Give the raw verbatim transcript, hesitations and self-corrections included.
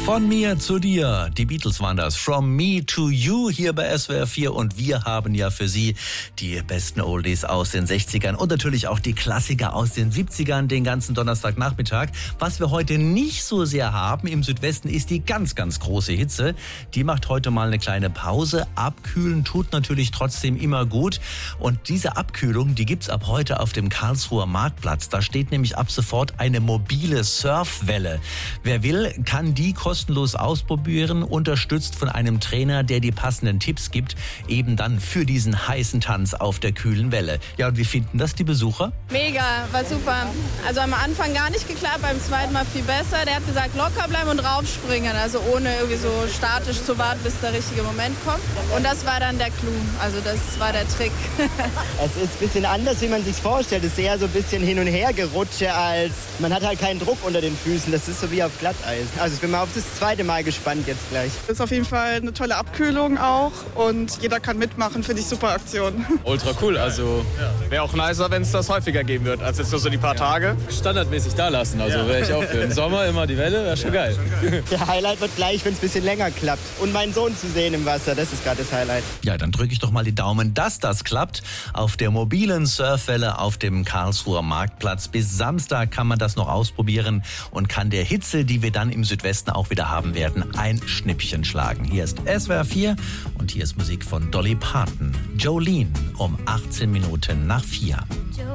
Von mir zu dir. Die Beatles waren das. From me to you hier bei S W R vier. Und wir haben ja für Sie die besten Oldies aus den sechzigern und natürlich auch die Klassiker aus den siebzigern den ganzen Donnerstagnachmittag. Was wir heute nicht so sehr haben im Südwesten ist die ganz, ganz große Hitze. Die macht heute mal eine kleine Pause. Abkühlen tut natürlich trotzdem immer gut. Und diese Abkühlung, die gibt's ab heute auf dem Karlsruher Marktplatz. Da steht nämlich ab sofort eine mobile Surfwelle. Wer will, kann die kostenlos ausprobieren, unterstützt von einem Trainer, der die passenden Tipps gibt, eben dann für diesen heißen Tanz auf der kühlen Welle. Ja, und wie finden das die Besucher? Mega, war super. Also am Anfang gar nicht geklappt, beim zweiten Mal viel besser. Der hat gesagt, locker bleiben und raufspringen, also ohne irgendwie so statisch zu warten, bis der richtige Moment kommt. Und das war dann der Clou, also das war der Trick. Es ist ein bisschen anders, wie man sich vorstellt. Es ist eher so ein bisschen hin und her gerutsche, als man hat halt keinen Druck unter den Füßen. Das ist so wie auf Glatteis. Also ich bin mal auf das zweite Mal gespannt jetzt gleich. Das ist auf jeden Fall eine tolle Abkühlung auch und jeder kann mitmachen, finde ich super Aktion. Ultra cool, also wäre auch nicer, wenn es das häufiger geben wird, als jetzt nur so die paar Tage. Standardmäßig da lassen, also wäre ich auch für. Im Sommer immer die Welle, wäre schon geil. Der Highlight wird gleich, wenn es ein bisschen länger klappt. Und meinen Sohn zu sehen im Wasser, das ist gerade das Highlight. Ja, dann drücke ich doch mal die Daumen, dass das klappt. Auf der mobilen Surfwelle auf dem Karlsruher Marktplatz. Bis Samstag kann man das noch ausprobieren und kann der Hitze, die wir dann im Südwesten auch wieder haben werden, ein Schnippchen schlagen. Hier ist S W R vier und hier ist Musik von Dolly Parton. Jolene um achtzehn Minuten nach vier.